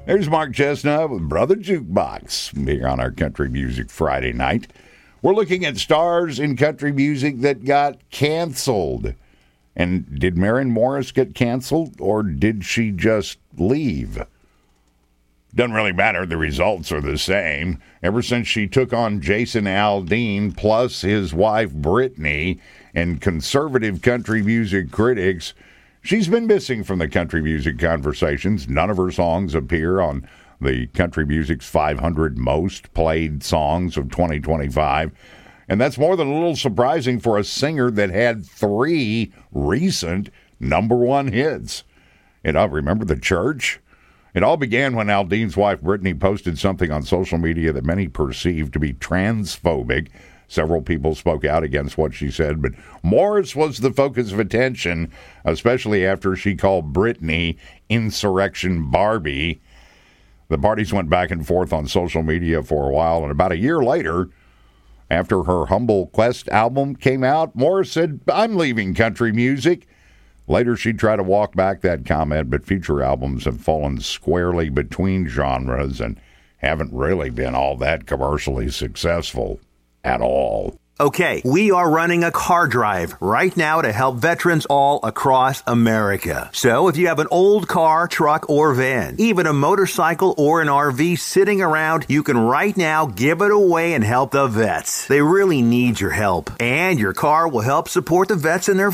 There's Mark Chestnut with Brother Jukebox here on our Country Music Friday night. We're looking at stars in country music that got canceled. And did Maren Morris get canceled, or did she just leave? Doesn't really matter. The results are the same. Ever since she took on Jason Aldean plus his wife Brittany, and conservative country music critics, she's been missing from the country music conversations. None of her songs appear on the Country Music's 500 most played songs of 2025. And that's more than a little surprising for a singer that had 3 recent number 1 hits. And I remember the church. It all began when Aldean's wife Brittany posted something on social media that many perceived to be transphobic. Several people spoke out against what she said, but Morris was the focus of attention, especially after she called Brittany Insurrection Barbie. The parties went back and forth on social media for a while, and about a year later, after her Humble Quest album came out, Morris said, "I'm leaving country music." Later, she'd try to walk back that comment, but future albums have fallen squarely between genres and haven't really been all that commercially successful at all. Okay, we are running a car drive right now to help veterans all across America. So if you have an old car, truck, or van, even a motorcycle or an RV sitting around, you can right now give it away and help the vets. They really need your help. And your car will help support the vets and their